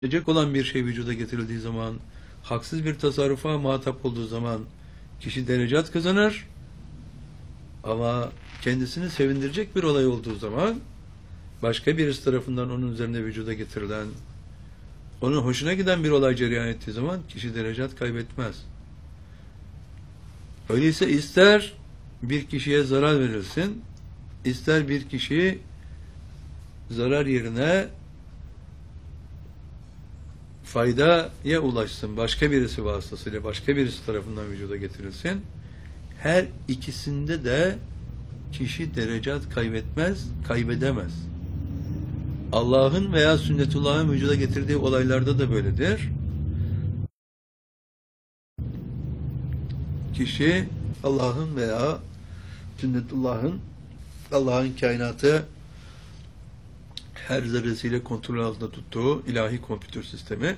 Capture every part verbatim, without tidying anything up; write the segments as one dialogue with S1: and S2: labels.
S1: Gelecek olan bir şey vücuda getirildiği zaman, haksız bir tasarrufa muhatap olduğu zaman kişi derecat kazanır. Ama kendisini sevindirecek bir olay olduğu zaman, başka birisi tarafından onun üzerine vücuda getirilen, onun hoşuna giden bir olay cereyan ettiği zaman kişi derecat kaybetmez. Öyleyse ister bir kişiye zarar verilsin, ister bir kişi zarar yerine faydaya ulaşsın, başka birisi vasıtasıyla, başka birisi tarafından vücuda getirilsin, her ikisinde de kişi derecat kaybetmez, kaybedemez. Allah'ın veya sünnetullah'ın vücuda getirdiği olaylarda da böyledir. Kişi Allah'ın veya sünnetullah'ın, Allah'ın kainatı her zerresiyle kontrol altında tuttuğu ilahi kompütür sistemi,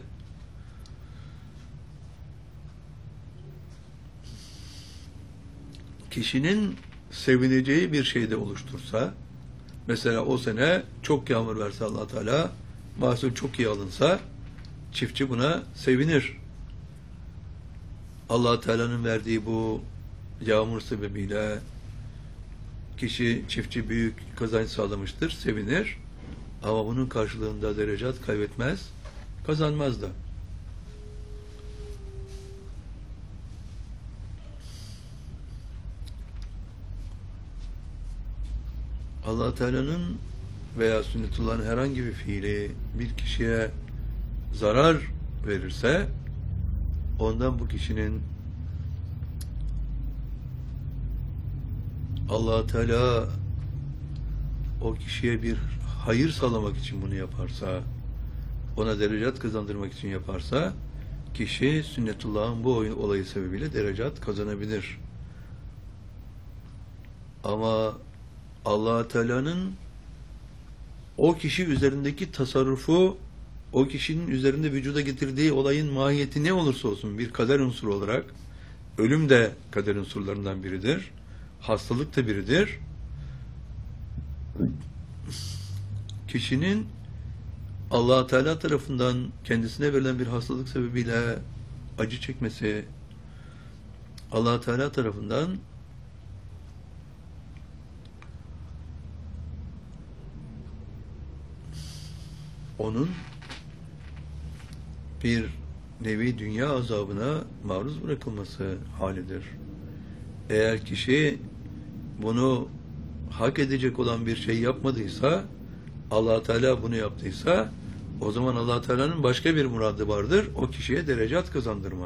S1: kişinin sevineceği bir şeyde oluştursa, mesela o sene çok yağmur verse Allah Teala, mahsul çok iyi alınsa, çiftçi buna sevinir. Allah Teala'nın verdiği bu yağmur sebebiyle kişi, çiftçi büyük kazanç sağlamıştır, sevinir. Ama bunun karşılığında derecat kaybetmez, kazanmaz da. Allah Teala'nın veya sünnetullah'ın herhangi bir fiili bir kişiye zarar verirse, ondan bu kişinin Allah Teala o kişiye bir hayır sağlamak için bunu yaparsa, ona derecat kazandırmak için yaparsa, kişi sünnetullah'ın bu olayı sebebiyle derecat kazanabilir. Ama Allah Teala'nın o kişi üzerindeki tasarrufu, o kişinin üzerinde vücuda getirdiği olayın mahiyeti ne olursa olsun bir kader unsuru olarak, ölüm de kader unsurlarından biridir, hastalık da biridir. Kişinin Allah Teala tarafından kendisine verilen bir hastalık sebebiyle acı çekmesi, Allah Teala tarafından onun bir nevi dünya azabına maruz bırakılması halidir. Eğer kişi bunu hak edecek olan bir şey yapmadıysa, Allah Teala bunu yaptıysa, o zaman Allah Teala'nın başka bir muradı vardır. O kişiye derecat kazandırma.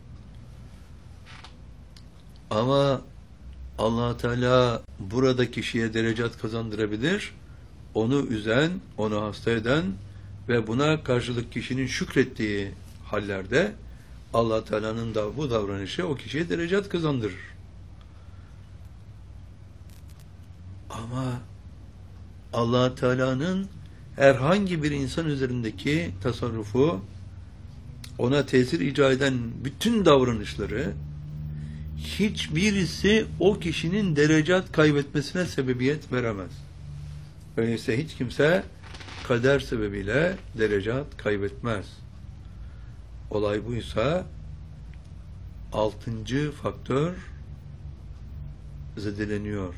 S1: Ama Allah Teala burada kişiye derecat kazandırabilir. Onu üzen, onu hasta eden ve buna karşılık kişinin şükrettiği hallerde Allah Teala'nın da bu davranışı o kişiye derecat kazandırır. Ama Allah Teala'nın herhangi bir insan üzerindeki tasarrufu, ona tesir icra eden bütün davranışları, hiçbirisi o kişinin derecat kaybetmesine sebebiyet veremez. Öyleyse hiç kimse kader sebebiyle derecat kaybetmez. Olay buysa altıncı faktör zedeleniyor.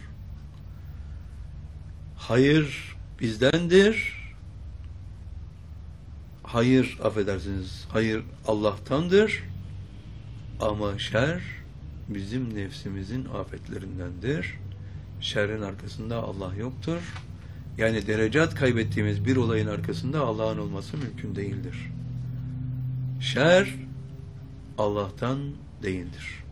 S1: Hayır bizdendir. Hayır, affedersiniz, hayır Allah'tandır. Ama şer bizim nefsimizin afetlerindendir. Şerrin arkasında Allah yoktur. Yani derecat kaybettiğimiz bir olayın arkasında Allah'ın olması mümkün değildir. Şer Allah'tan değildir.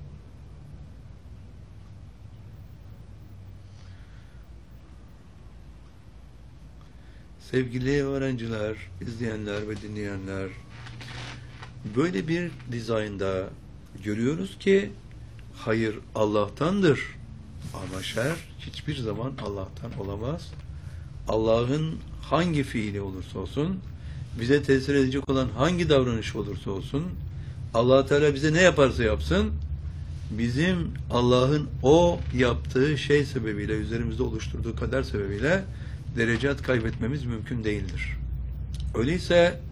S1: Sevgili öğrenciler, izleyenler ve dinleyenler, böyle bir dizaynda görüyoruz ki hayır Allah'tandır ama şer hiçbir zaman Allah'tan olamaz. Allah'ın hangi fiili olursa olsun, bize tesir edecek olan hangi davranış olursa olsun, Allah Teala bize ne yaparsa yapsın, bizim Allah'ın o yaptığı şey sebebiyle, üzerimizde oluşturduğu kader sebebiyle derecat kaybetmemiz mümkün değildir. Öyleyse